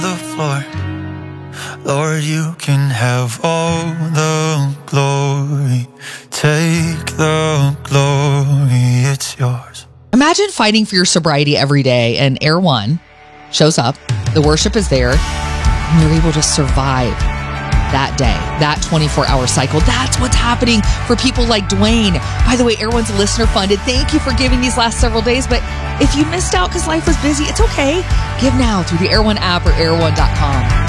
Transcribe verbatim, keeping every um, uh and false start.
the floor. Lord, you can have all the glory. Take the glory, it's yours. Imagine fighting for your sobriety every day and Air One shows up, the worship is there, and you're able to survive that day, that twenty-four hour cycle. That's what's happening for people like Dwayne. By the way, Air One's listener funded. Thank you for giving these last several days. But if you missed out because life was busy, it's okay. Give now through the Air One app or air one dot com.